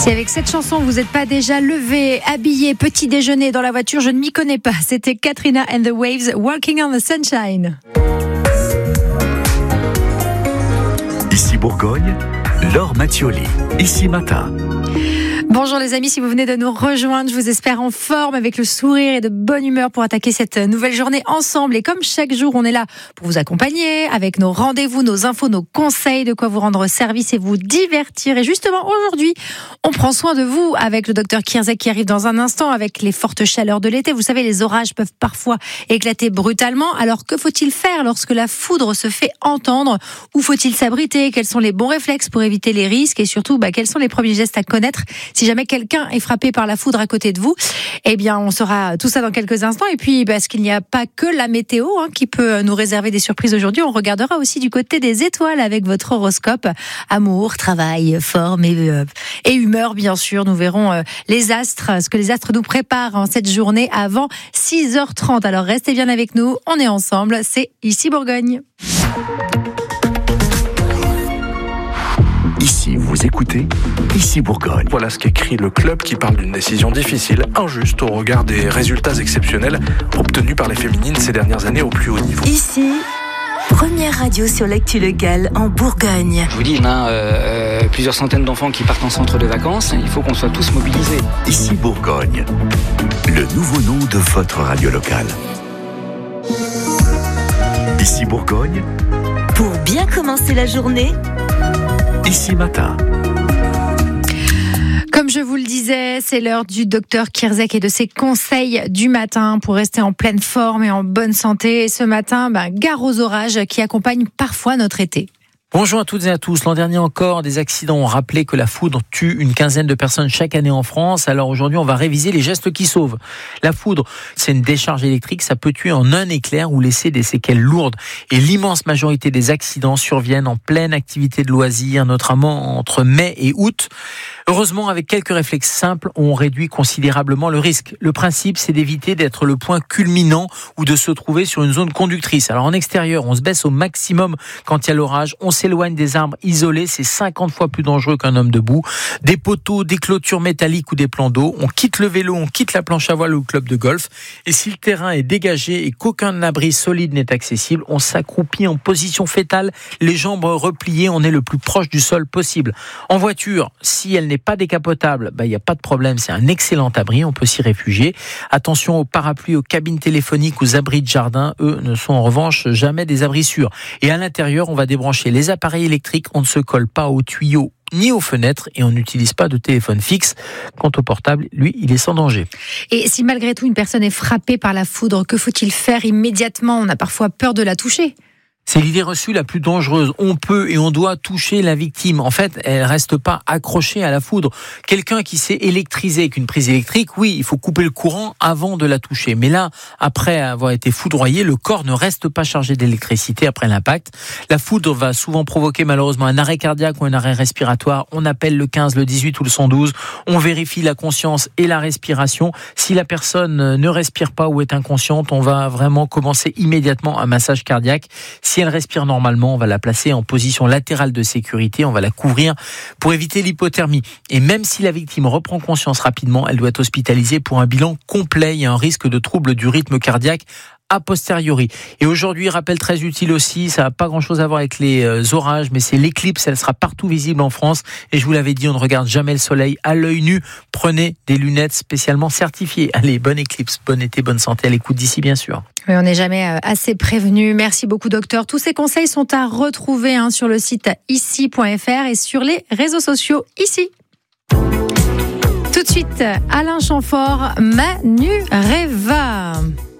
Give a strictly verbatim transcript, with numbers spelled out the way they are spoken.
Si avec cette chanson vous n'êtes pas déjà levé, habillé, petit déjeuner dans la voiture, je ne m'y connais pas. C'était Katrina and the Waves, Walking on the Sunshine. Ici Bourgogne, Laure Mattioli, Ici Matin. Bonjour les amis, si vous venez de nous rejoindre, je vous espère en forme, avec le sourire et de bonne humeur pour attaquer cette nouvelle journée ensemble. Et comme chaque jour, on est là pour vous accompagner avec nos rendez-vous, nos infos, nos conseils, de quoi vous rendre service et vous divertir. Et justement, aujourd'hui, on prend soin de vous avec le docteur Kierzek qui arrive dans un instant avec les fortes chaleurs de l'été. Vous savez, les orages peuvent parfois éclater brutalement. Alors, que faut-il faire lorsque la foudre se fait entendre? Où faut-il s'abriter? Quels sont les bons réflexes pour éviter les risques? Et surtout, bah, quels sont les premiers gestes à connaître si jamais quelqu'un est frappé par la foudre à côté de vous? Eh bien, on saura tout ça dans quelques instants. Et puis, parce qu'il n'y a pas que la météo hein, qui peut nous réserver des surprises aujourd'hui, on regardera aussi du côté des étoiles avec votre horoscope. Amour, travail, forme et, euh, et humeur, bien sûr. Nous verrons euh, les astres, ce que les astres nous préparent en cette journée avant six heures trente. Alors, restez bien avec nous. On est ensemble. C'est Ici Bourgogne. Ici, vous écoutez Ici Bourgogne. Voilà ce qu'écrit le club qui parle d'une décision difficile, injuste au regard des résultats exceptionnels obtenus par les féminines ces dernières années au plus haut niveau. Ici, première radio sur l'actu locale en Bourgogne. Je vous dis, on a euh, plusieurs centaines d'enfants qui partent en centre de vacances. Il faut qu'on soit tous mobilisés. Ici Bourgogne, le nouveau nom de votre radio locale. Ici Bourgogne, pour bien commencer la journée, Ici Matin. Comme je vous le disais, c'est l'heure du docteur Kierzek et de ses conseils du matin pour rester en pleine forme et en bonne santé. Et ce matin, ben, gare aux orages qui accompagnent parfois notre été. Bonjour à toutes et à tous. L'an dernier encore, des accidents ont rappelé que la foudre tue une quinzaine de personnes chaque année en France. Alors aujourd'hui, on va réviser les gestes qui sauvent. La foudre, c'est une décharge électrique. Ça peut tuer en un éclair ou laisser des séquelles lourdes. Et l'immense majorité des accidents surviennent en pleine activité de loisirs, notamment entre mai et août. Heureusement, avec quelques réflexes simples, on réduit considérablement le risque. Le principe, c'est d'éviter d'être le point culminant ou de se trouver sur une zone conductrice. Alors en extérieur, on se baisse au maximum quand il y a l'orage. On s'éloigne des arbres isolés, c'est cinquante fois plus dangereux qu'un homme debout. Des poteaux, des clôtures métalliques ou des plans d'eau. On quitte le vélo, on quitte la planche à voile ou le club de golf. Et si le terrain est dégagé et qu'aucun abri solide n'est accessible, on s'accroupit en position fétale, les jambes repliées, on est le plus proche du sol possible. En voiture, si elle n'est pas décapotable, bah, il n'y a pas de problème, c'est un excellent abri, on peut s'y réfugier. Attention aux parapluies, aux cabines téléphoniques, aux abris de jardin, eux ne sont en revanche jamais des abris sûrs. Et à l'intérieur, on va débrancher les appareils électriques, on ne se colle pas aux tuyaux ni aux fenêtres et on n'utilise pas de téléphone fixe. Quant au portable, lui, il est sans danger. Et si malgré tout une personne est frappée par la foudre, que faut-il faire immédiatement? On a parfois peur de la toucher. C'est l'idée reçue la plus dangereuse. On peut et on doit toucher la victime. En fait, elle reste pas accrochée à la foudre. Quelqu'un qui s'est électrisé avec une prise électrique, oui, il faut couper le courant avant de la toucher. Mais là, après avoir été foudroyé, le corps ne reste pas chargé d'électricité après l'impact. La foudre va souvent provoquer malheureusement un arrêt cardiaque ou un arrêt respiratoire. On appelle le quinze, le dix-huit ou le cent douze. On vérifie la conscience et la respiration. Si la personne ne respire pas ou est inconsciente, on va vraiment commencer immédiatement un massage cardiaque. Si elle respire normalement, on va la placer en position latérale de sécurité, on va la couvrir pour éviter l'hypothermie. Et même si la victime reprend conscience rapidement, elle doit être hospitalisée pour un bilan complet. Il y a un risque de trouble du rythme cardiaque a posteriori. Et aujourd'hui, rappel très utile aussi, ça n'a pas grand-chose à voir avec les euh, orages, mais c'est l'éclipse, elle sera partout visible en France. Et je vous l'avais dit, on ne regarde jamais le soleil à l'œil nu. Prenez des lunettes spécialement certifiées. Allez, bonne éclipse, bon été, bonne santé à l'écoute d'ici, bien sûr. Oui, on n'est jamais assez prévenu. Merci beaucoup, docteur. Tous ces conseils sont à retrouver hein, sur le site ici point f r et sur les réseaux sociaux ici. Tout de suite, Alain Chamfort, Manureva.